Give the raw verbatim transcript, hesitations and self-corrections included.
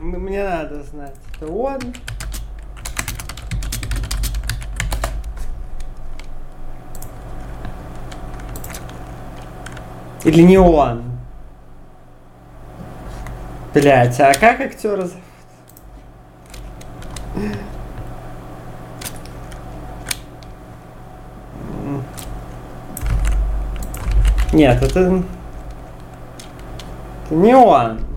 мне надо знать, это он. Или не он? Блять, а как актера зовут? Нет, это... это не он.